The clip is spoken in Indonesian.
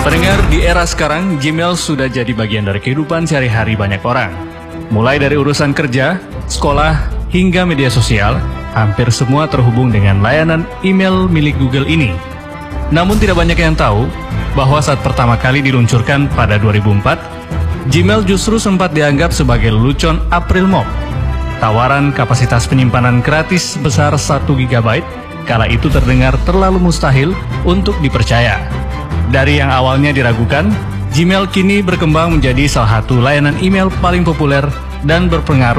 Pendengar, di era sekarang, Gmail sudah jadi bagian dari kehidupan sehari-hari banyak orang. Mulai dari urusan kerja, sekolah, hingga media sosial, hampir semua terhubung dengan layanan email milik Google ini. Namun tidak banyak yang tahu bahwa saat pertama kali diluncurkan pada 2004, Gmail justru sempat dianggap sebagai lelucon April Mop. Tawaran kapasitas penyimpanan gratis sebesar 1 GB, kala itu terdengar terlalu mustahil untuk dipercaya. Dari yang awalnya diragukan, Gmail kini berkembang menjadi salah satu layanan email paling populer dan berpengaruh